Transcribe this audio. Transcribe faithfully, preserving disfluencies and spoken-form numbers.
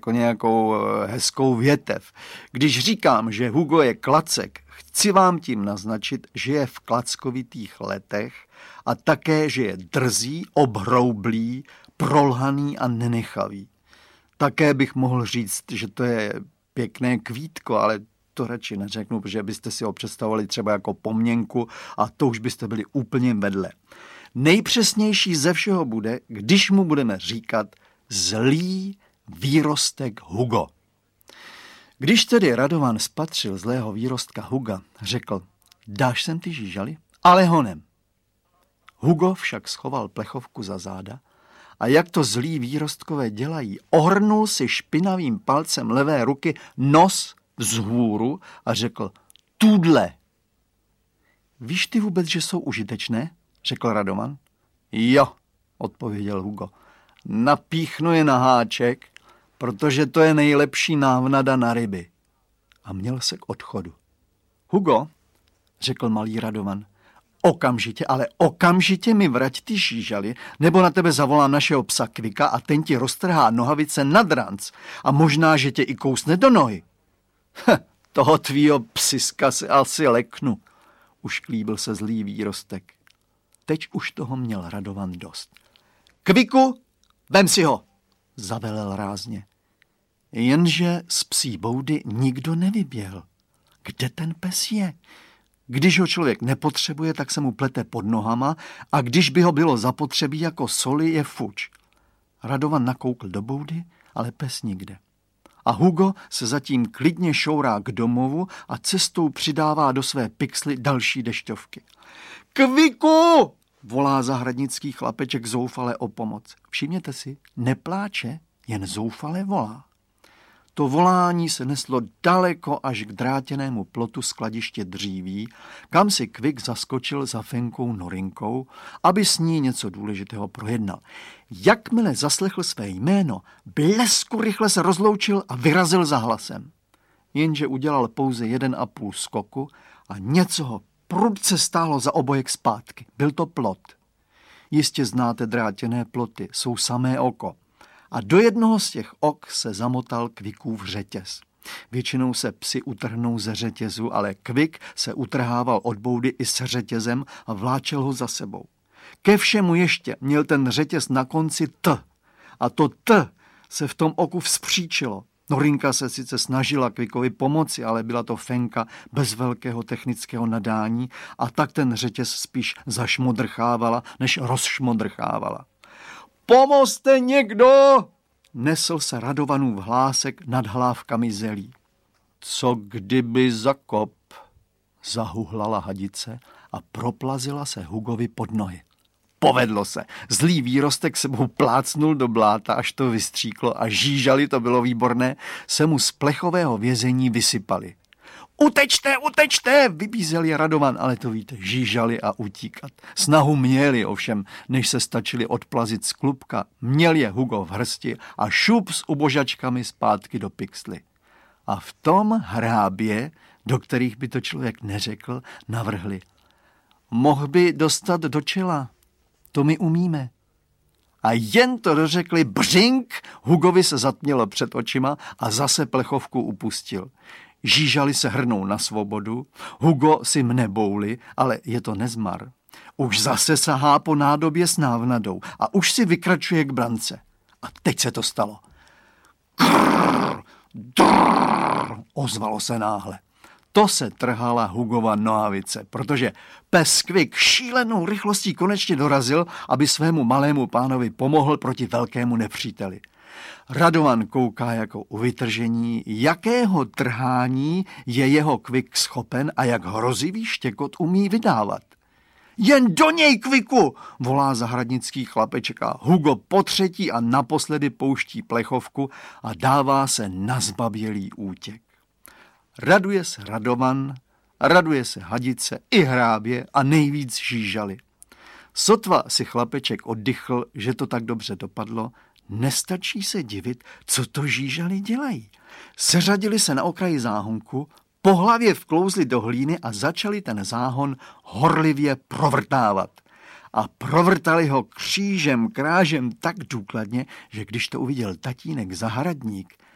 jako nějakou hezkou větev. Když říkám, že Hugo je klacek, chci vám tím naznačit, že je v klackovitých letech a také, že je drzý, obhroublý, prolhaný a nenechavý. Také bych mohl říct, že to je pěkné kvítko, ale to radši neřeknu, protože byste si ho představovali třeba jako pomněnku a to už byste byli úplně vedle. Nejpřesnější ze všeho bude, když mu budeme říkat zlý výrostek Hugo. Když tedy Radovan spatřil zlého výrostka Huga, řekl, dáš sem ty žížaly? Ale honem. Hugo však schoval plechovku za záda a jak to zlí výrostkové dělají, ohrnul si špinavým palcem levé ruky nos vzhůru a řekl, tudle. Víš ty vůbec, že jsou užitečné? Řekl Radovan. Jo, odpověděl Hugo. Napíchnu je na háček, protože to je nejlepší návnada na ryby. A měl se k odchodu. Hugo, řekl malý Radovan, okamžitě, ale okamžitě mi vrať ty žížaly, nebo na tebe zavolám našeho psa Kvika a ten ti roztrhá nohavice nad ranc a možná, že tě i kousne do nohy. Heh, toho tvýho psiska se asi leknu, ušklíbil se zlý výrostek. Teď už toho měl Radovan dost. Kviku, vem si ho, zavelel rázně. Jenže z psí boudy nikdo nevyběhl. Kde ten pes je? Když ho člověk nepotřebuje, tak se mu plete pod nohama a když by ho bylo zapotřebí jako soli, je fuč. Radovan nakoukl do boudy, ale pes nikde. A Hugo se zatím klidně šourá k domovu a cestou přidává do své pixly další dešťovky. Kviku! Volá zahradnický chlapeček zoufale o pomoc. Všimněte si, nepláče, jen zoufale volá. To volání se neslo daleko až k drátěnému plotu skladiště dříví, kam si Kvik zaskočil za Fenkou Norinkou, aby s ní něco důležitého projednal. Jakmile zaslechl své jméno, blesku rychle se rozloučil a vyrazil za hlasem. Jenže udělal pouze jeden a půl skoku a něco ho prudce stálo za obojek zpátky. Byl to plot. Jistě znáte drátěné ploty, jsou samé oko. A do jednoho z těch ok se zamotal Kvikův řetěz. Většinou se psi utrhnou ze řetězu, ale Kvik se utrhával od boudy i s řetězem a vláčel ho za sebou. Ke všemu ještě měl ten řetěz na konci T. A to T se v tom oku vzpříčilo. Norinka se sice snažila Kvikovi pomoci, ale byla to Fenka bez velkého technického nadání a tak ten řetěz spíš zašmodrchávala, než rozšmodrchávala. Pomozte někdo! Nesl se Radovanův hlásek nad hlávkami zelí. Co kdyby zakop? Zahuhlala hadice a proplazila se Hugovi pod nohy. Povedlo se. Zlý výrostek sebou plácnul do bláta, až to vystříklo a žížaly, to bylo výborné, se mu z plechového vězení vysypali. Utečte, utečte, vybízel je Radovan, ale to víte, žížali a utíkat. Snahu měli ovšem, než se stačili odplazit z klubka, měl je Hugo v hrsti a šup s ubožačkami zpátky do pixly. A v tom hrábě, do kterých by to člověk neřekl, navrhli. Mohl by dostat do čela, to my umíme. A jen to dořekli břink, Hugovi se zatmělo před očima a zase plechovku upustil. Žížali se hrnou na svobodu, Hugo si mne bouli, ale je to nezmar. Už zase sahá po nádobě s návnadou a už si vykračuje k brance. A teď se to stalo. Krrr, drrr, ozvalo se náhle. To se trhala Hugova nohavice, protože pes Kvik šílenou rychlostí konečně dorazil, aby svému malému pánovi pomohl proti velkému nepříteli. Radovan kouká jako u vytržení, jakého trhání je jeho Kvik schopen a jak hrozivý štěkot umí vydávat. Jen do něj, Kviku, volá zahradnický chlapeček a Hugo potřetí a naposledy pouští plechovku a dává se na zbabělý útěk. Raduje se Radovan, raduje se hadice i hrábě a nejvíc žížaly. Sotva si chlapeček oddychl, že to tak dobře dopadlo, nestačí se divit, co to žížaly dělají. Seřadili se na okraji záhonku, po hlavě vklouzli do hlíny a začali ten záhon horlivě provrtávat. A provrtali ho křížem, krážem tak důkladně, že když to uviděl tatínek zahradník,